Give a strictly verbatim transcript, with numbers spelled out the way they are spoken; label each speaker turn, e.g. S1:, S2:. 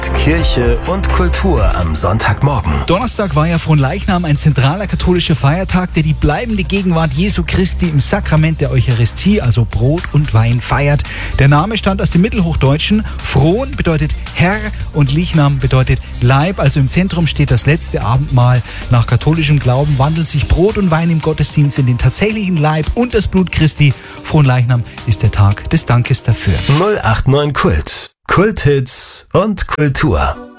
S1: Kirche und Kultur am Sonntagmorgen.
S2: Donnerstag war ja Fronleichnam ein zentraler katholischer Feiertag, der die bleibende Gegenwart Jesu Christi im Sakrament der Eucharistie, also Brot und Wein, feiert. Der Name stammt aus dem Mittelhochdeutschen. Fron bedeutet Herr und Leichnam bedeutet Leib, also im Zentrum steht das letzte Abendmahl. Nach katholischem Glauben wandelt sich Brot und Wein im Gottesdienst in den tatsächlichen Leib und das Blut Christi. Fronleichnam ist der Tag des Dankes dafür.
S1: null acht neun Kult. Kulthits und Kultur.